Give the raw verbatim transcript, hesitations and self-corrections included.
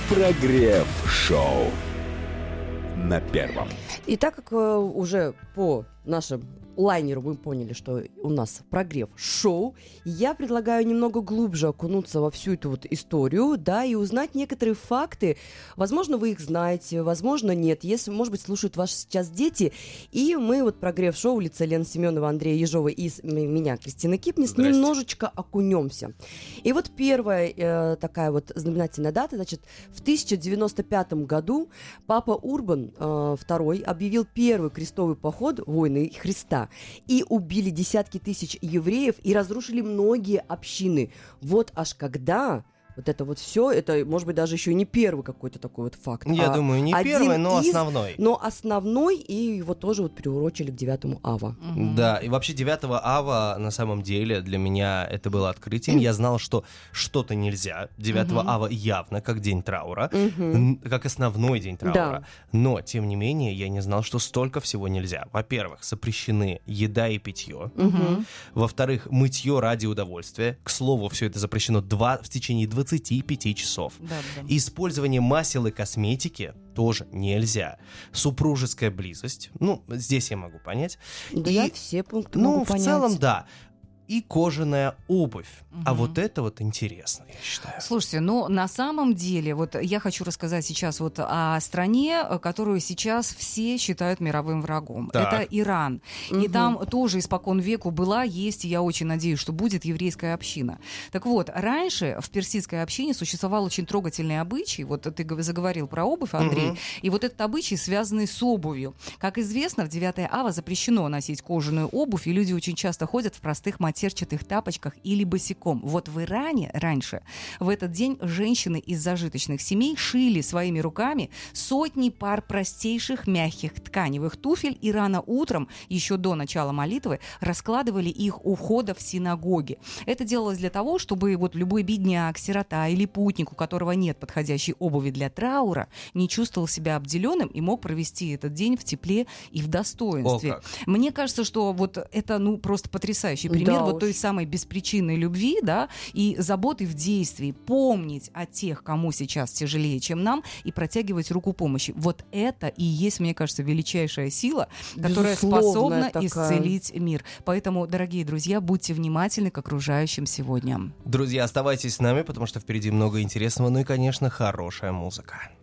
Прогрев-шоу на Первом. И так как э, уже по нашим лайнеру вы поняли, что у нас прогрев шоу, я предлагаю немного глубже окунуться во всю эту вот историю, да, и узнать некоторые факты. Возможно, вы их знаете, возможно, нет. Если, может быть, слушают ваши сейчас дети. И мы вот прогрев шоу в лице Лены Семенова, Андрея Ежова и с- м- меня, Кристины Кипнис, немножечко окунемся. И вот первая э, такая вот знаменательная дата, значит, в тысяча девяносто пятом году папа Урбан э, второй объявил первый крестовый поход «Войны Христа». И убили десятки тысяч евреев и разрушили многие общины. Вот аж когда... Вот это вот все, это, может быть, даже еще и не первый какой-то такой вот факт. Я а думаю, не один первый, но из, основной. Но основной, и его тоже вот приурочили к девятому ава. Mm-hmm. Да, и вообще девятого ава на самом деле для меня это было открытием. Я знал, что что-то нельзя. девятого mm-hmm. ава явно как день траура, mm-hmm. как основной день траура. Да. Но, тем не менее, я не знал, что столько всего нельзя. Во-первых, запрещены еда и питье. Mm-hmm. Во-вторых, мытье ради удовольствия. К слову, все это запрещено два, в течение двадцати пяти часов. Да, да. Использование масел и косметики тоже нельзя. Супружеская близость, ну, здесь я могу понять. Да, и, я все пункты ну, могу в понять. целом, да. И кожаная обувь. Угу. А вот это вот интересно, я считаю. Слушайте, ну, на самом деле, вот я хочу рассказать сейчас вот о стране, которую сейчас все считают мировым врагом. Так. Это Иран. Угу. И там тоже испокон веку была, есть, и я очень надеюсь, что будет еврейская община. Так вот, раньше в персидской общине существовал очень трогательный обычай. Вот ты заговорил про обувь, Андрей. Угу. И вот этот обычай, связанный с обувью. Как известно, в девятое ава запрещено носить кожаную обувь, и люди очень часто ходят в простых материалах, матерчатых тапочках или босиком. Вот в Иране раньше в этот день женщины из зажиточных семей шили своими руками сотни пар простейших мягких тканевых туфель и рано утром, еще до начала молитвы, раскладывали их у входа в синагоги. Это делалось для того, чтобы вот любой бедняк, сирота или путник, у которого нет подходящей обуви для траура, не чувствовал себя обделенным и мог провести этот день в тепле и в достоинстве. Мне кажется, что вот это ну просто потрясающий пример. Да. Вот той самой беспричинной любви, да, и заботы в действии, помнить о тех, кому сейчас тяжелее, чем нам, и протягивать руку помощи. Вот это и есть, мне кажется, величайшая сила, которая способна такая. исцелить мир. Поэтому, дорогие друзья, будьте внимательны к окружающим сегодня. Друзья, оставайтесь с нами, потому что впереди много интересного, ну и, конечно, хорошая музыка.